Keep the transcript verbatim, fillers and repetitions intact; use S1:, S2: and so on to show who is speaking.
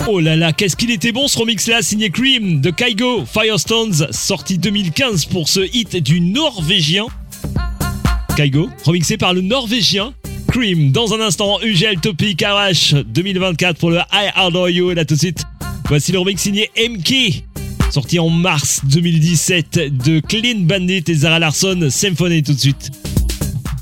S1: Oh là là, qu'est-ce qu'il était bon ce remix-là, signé Cream de Kygo, Firestones, sorti deux mille quinze pour ce hit du Norvégien. Kygo, remixé par le Norvégien Cream. Dans un instant, U G L Topic Arrache deux mille vingt-quatre pour le I Adore You. Et là tout de suite, voici le remix signé M K, sorti en mars deux mille dix-sept de Clean Bandit et Zara Larsson, Symphony tout de suite.